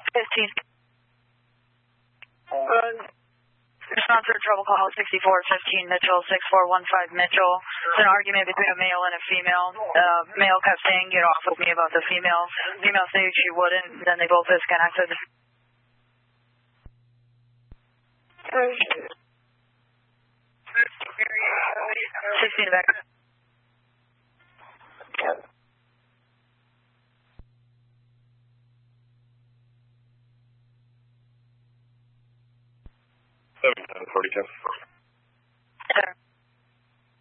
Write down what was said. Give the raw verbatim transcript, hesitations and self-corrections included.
fifteen. Run. Response to trouble call sixty-four fifteen Mitchell, six four one five Mitchell. It's an argument between a male and a female. Uh, male kept saying, get off with me about the female. Female said she wouldn't, then they both disconnected. sixteen back. seven ten forty-two.